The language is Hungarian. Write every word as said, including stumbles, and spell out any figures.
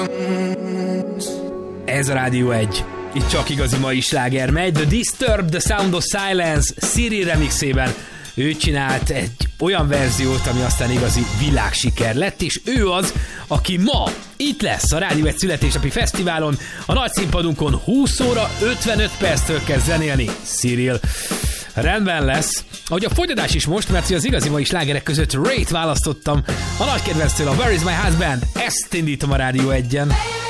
Ez a Rádió egy. Itt csak igazi mai sláger megy. The Disturbed, The Sound of Silence Siri remixében. Ő csinált egy olyan verziót, ami aztán igazi világsiker lett, és ő az, aki ma itt lesz a Rádió egy születésnapi fesztiválon, a nagy színpadunkon húsz óra ötvenöt perctől kezd zenélni. Cyril. Rendben lesz. Ahogy a fogyadás is most, mert az igazi mai slágerek között Ray-t választottam. A nagy kedvenctől a Where is my husband? Ezt indítom a Rádió egyen.